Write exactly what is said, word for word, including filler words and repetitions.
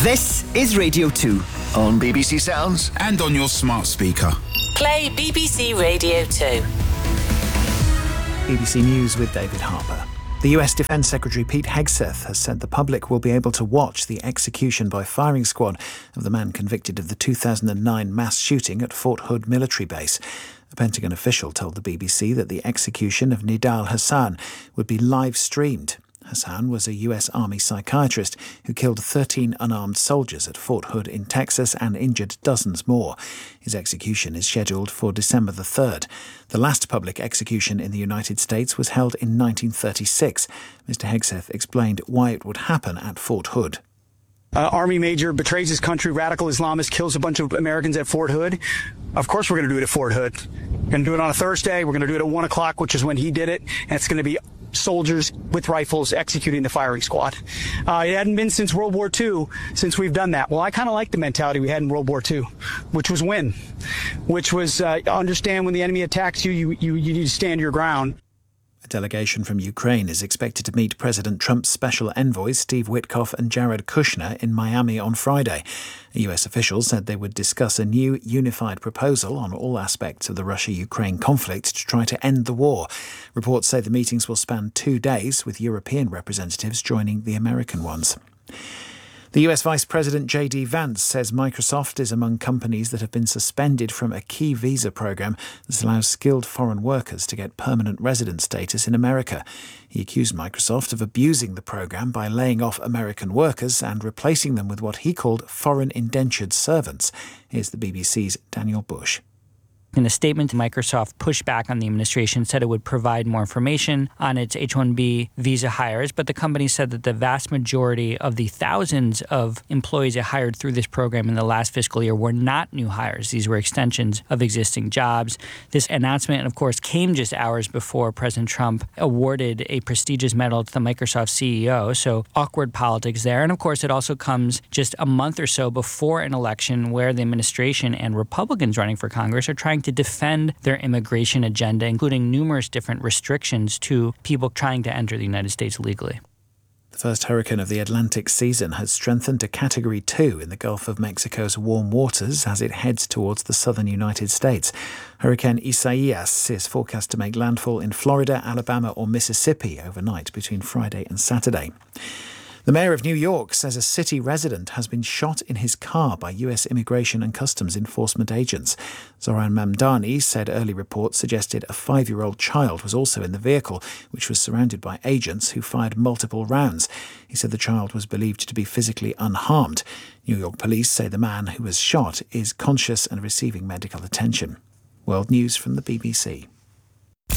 This is Radio two on B B C Sounds and on your smart speaker. Play B B C Radio two. B B C News with David Harper. The U S Defence Secretary Pete Hegseth has said the public will be able to watch the execution by firing squad of the man convicted of the two thousand nine mass shooting at Fort Hood military base. A Pentagon official told the B B C that the execution of Nidal Hasan would be live streamed. Hasan was a U S Army psychiatrist who killed thirteen unarmed soldiers at Fort Hood in Texas and injured dozens more. His execution is scheduled for December the third. The last public execution in the United States was held in nineteen thirty-six. Mister Hegseth explained why it would happen at Fort Hood. Uh, Army major betrays his country, radical Islamist kills a bunch of Americans at Fort Hood. Of course we're going to do it at Fort Hood. We're going to do it on a Thursday. We're going to do it at one o'clock, which is when he did it. And it's going to be soldiers with rifles executing the firing squad. Uh, it hadn't been since World War Two since we've done that. Well, I kind of like the mentality we had in World War Two, which was win, which was uh, understand when the enemy attacks you, you, you, you need to stand your ground. A delegation from Ukraine is expected to meet President Trump's special envoys Steve Witkoff and Jared Kushner in Miami on Friday. A U S official said they would discuss a new unified proposal on all aspects of the Russia-Ukraine conflict to try to end the war. Reports say the meetings will span two days, with European representatives joining the American ones. The U S Vice President J D Vance says Microsoft is among companies that have been suspended from a key visa program that allows skilled foreign workers to get permanent resident status in America. He accused Microsoft of abusing the program by laying off American workers and replacing them with what he called foreign indentured servants. Here's the B B C's Daniel Bush. In a statement, Microsoft pushed back on the administration, said it would provide more information on its H one B visa hires, but the company said that the vast majority of the thousands of employees it hired through this program in the last fiscal year were not new hires. These were extensions of existing jobs. This announcement, of course, came just hours before President Trump awarded a prestigious medal to the Microsoft C E O, so awkward politics there. And of course, it also comes just a month or so before an election where the administration and Republicans running for Congress are trying to defend their immigration agenda, including numerous different restrictions to people trying to enter the United States legally. The first hurricane of the Atlantic season has strengthened to Category two in the Gulf of Mexico's warm waters as it heads towards the southern United States. Hurricane Isaias is forecast to make landfall in Florida, Alabama or Mississippi overnight between Friday and Saturday. The mayor of New York says a city resident has been shot in his car by U S Immigration and Customs Enforcement agents. Zoran Mamdani said early reports suggested a five-year-old child was also in the vehicle, which was surrounded by agents who fired multiple rounds. He said the child was believed to be physically unharmed. New York police say the man who was shot is conscious and receiving medical attention. World News from the B B C.